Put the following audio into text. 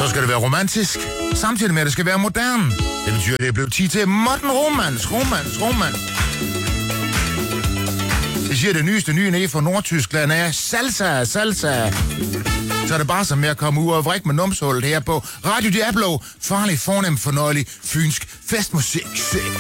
så skal det være romantisk, samtidig med, at det skal være moderne. Det betyder, at det er blevet tid til modern romance. Det siger det nyeste nye nede fra Nordtyskland er salsa. Så er det bare som med at komme ud og vrikke med numshullet her på Radio Diablo. Farlig, fornem, fornøjelig, fynsk festmusik.